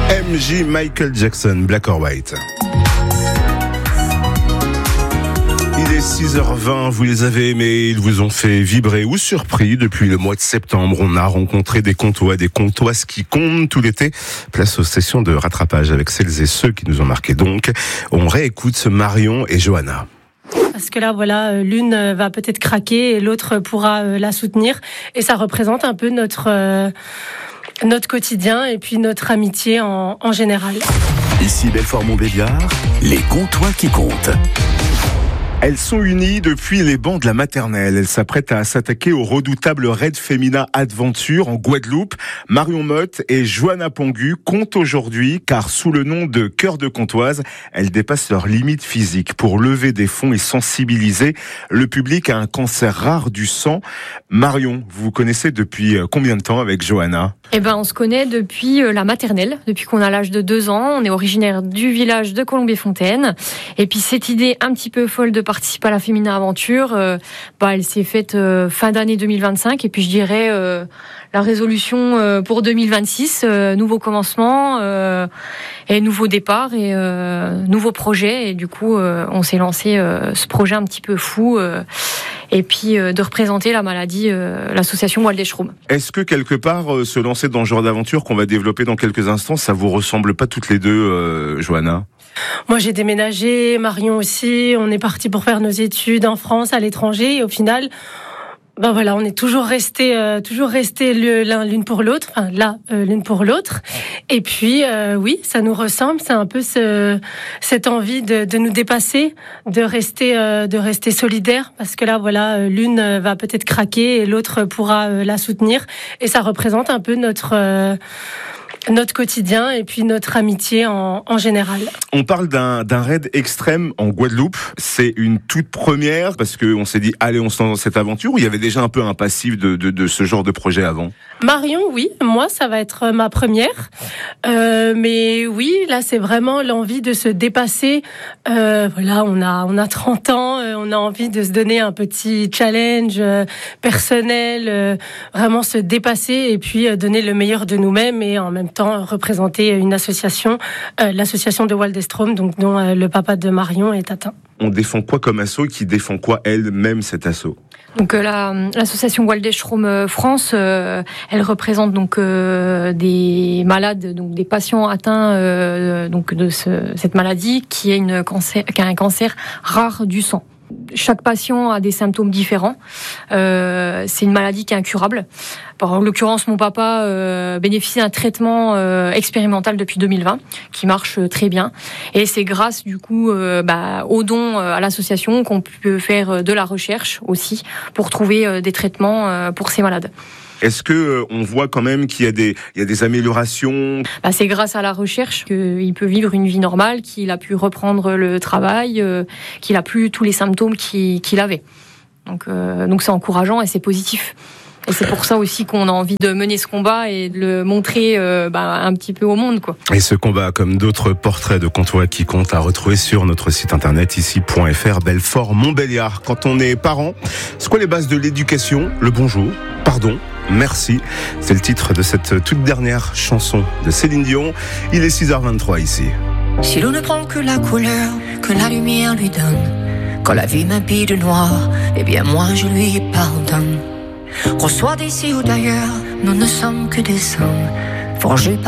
MJ Michael Jackson, Black or White. Il est 6h20, vous les avez aimés, ils vous ont fait vibrer ou surpris. Depuis le mois de septembre, on a rencontré des comptoises qui comptent tout l'été. Place aux sessions de rattrapage avec celles et ceux qui nous ont marqués donc. On réécoute Marion et Johanna. Parce que là, voilà, l'une va peut-être craquer et l'autre pourra la soutenir. Et ça représente un peu notre quotidien et puis notre amitié en général. Ici Belfort-Montbéliard, les comptoirs qui comptent. Elles sont unies depuis les bancs de la maternelle. Elles s'apprêtent à s'attaquer au redoutable Raid Femina Adventure en Guadeloupe. Marion Motte et Johanna Pongu comptent aujourd'hui car sous le nom de Cœur de Comptoise, elles dépassent leurs limites physiques pour lever des fonds et sensibiliser le public à un cancer rare du sang. Marion, vous vous connaissez depuis combien de temps avec Johanna ? On se connaît depuis la maternelle, depuis qu'on a l'âge de 2 ans. On est originaire du village de Colombier-Fontaine. Et puis cette idée un petit peu folle de participer à la Femina Aventure, elle s'est faite fin d'année 2025. Et puis je dirais la résolution pour 2026, nouveau commencement et nouveau départ et nouveau projet. Et du coup, on s'est lancé ce projet un petit peu fou. Et puis de représenter la maladie, l'association Waldeschroom. Est-ce que quelque part, se lancer dans ce genre d'aventure qu'on va développer dans quelques instants, ça vous ressemble pas toutes les deux, Johanna ? Moi, j'ai déménagé, Marion aussi. On est partis pour faire nos études en France, à l'étranger. Et au final, on est toujours restés l'une pour l'autre. Enfin, l'une pour l'autre. Et puis, oui, ça nous ressemble. C'est un peu cette envie de nous dépasser, de rester solidaires. Parce que là, voilà, l'une va peut-être craquer et l'autre pourra la soutenir. Et ça représente un peu notre quotidien et puis notre amitié en général. On parle d'un raid extrême en Guadeloupe. C'est une toute première parce qu'on s'est dit, allez, on se lance dans cette aventure, ou il y avait déjà un peu un passif de ce genre de projet avant ? Marion, oui. Moi, ça va être ma première. Mais oui, là, c'est vraiment l'envie de se dépasser. On a 30 ans. On a envie de se donner un petit challenge personnel. Vraiment se dépasser et puis donner le meilleur de nous-mêmes et en même temps représenter une association, l'association de Waldeschroom, donc dont le papa de Marion est atteint. On défend quoi comme asso, qui défend quoi elle-même cet asso ? Donc l'association Waldeschroom France, elle représente donc des malades, donc des patients atteints donc de cette maladie qui a un cancer rare du sang. Chaque patient a des symptômes différents. C'est une maladie qui est incurable. En l'occurrence, mon papa bénéficie d'un traitement expérimental depuis 2020 qui marche très bien. Et c'est grâce du coup aux dons à l'association qu'on peut faire de la recherche aussi pour trouver des traitements pour ces malades. Est-ce que on voit quand même qu'il y a des améliorations ? C'est grâce à la recherche qu'il peut vivre une vie normale, qu'il a pu reprendre le travail, qu'il a plus tous les symptômes qu'il avait. Donc c'est encourageant et c'est positif. Et c'est pour ça aussi qu'on a envie de mener ce combat et de le montrer un petit peu au monde, quoi. Et ce combat, comme d'autres portraits de comptoirs qui comptent, à retrouver sur notre site internet ici.fr, Belfort-Montbéliard. Quand on est parent, c'est quoi les bases de l'éducation ? Le bonjour, pardon, merci. C'est le titre de cette toute dernière chanson de Céline Dion. Il est 6h23 ici. Si l'on ne prend que la couleur que la lumière lui donne, quand la vie m'habille de noir, eh bien moi je lui pardonne. Qu'on soit d'ici ou d'ailleurs, nous ne sommes que des hommes forgés